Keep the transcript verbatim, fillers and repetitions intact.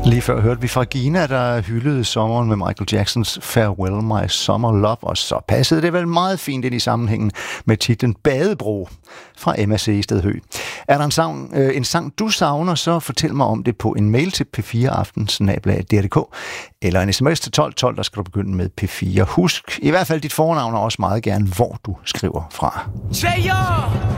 Lige før hørte vi fra Gina, der hyldede sommeren med Michael Jacksons Farewell My Summer Love, og så passede det vel meget fint ind i sammenhængen med titlen Badebro fra M A C i Stedhø. Er der en sang, øh, en sang, du savner, så fortæl mig om det på en mail til p fire aften snabel-a d r punktum d k eller en sms til tolv tolv, der skal du begynde med P fire. Husk i hvert fald dit fornavn og også meget gerne, hvor du skriver fra. Tjejer!